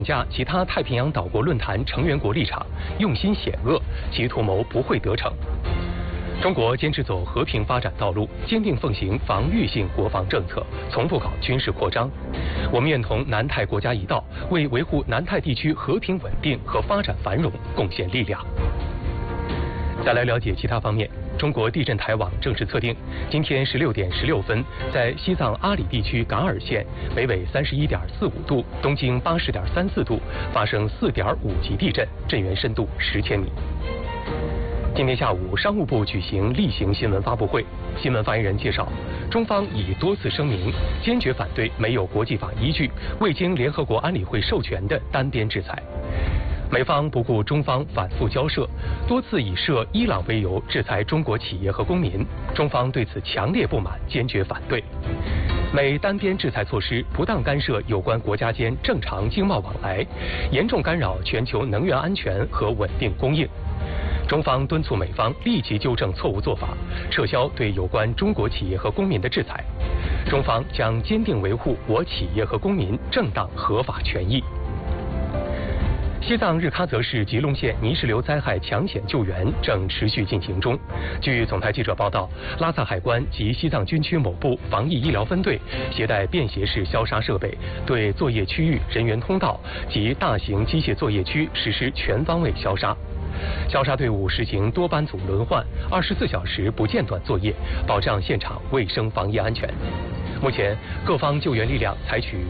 价其他太平洋岛国论坛成员国立场，用心险恶，其图谋不会得逞。中国坚持走和平发展道路，坚定奉行防御性国防政策，从不搞军事扩张。我们愿同南太国家一道，为维护南太地区和平稳定和发展繁荣贡献力量。再来了解其他方面。中国地震台网正式测定，今天16点16分，在西藏阿里地区噶尔县北纬31.45度，东经80.34度，发生4.5级地震，震源深度10千米。今天下午，商务部举行例行新闻发布会，新闻发言人介绍，中方已多次声明，坚决反对没有国际法依据、未经联合国安理会授权的单边制裁。美方不顾中方反复交涉，多次以涉伊朗为由制裁中国企业和公民，中方对此强烈不满，坚决反对。美单边制裁措施不当干涉有关国家间正常经贸往来，严重干扰全球能源安全和稳定供应。中方敦促美方立即纠正错误做法，撤销对有关中国企业和公民的制裁。中方将坚定维护我企业和公民正当合法权益。西藏日喀则市吉隆县泥石流灾害抢险救援正持续进行中。据总台记者报道，拉萨海关及西藏军区某部防疫医疗分队携带便携式消杀设备，对作业区域、人员通道及大型机械作业区实施全方位消杀。消杀队伍实行多班组轮换，24小时不间断作业，保障现场卫生防疫安全。目前，各方救援力量采取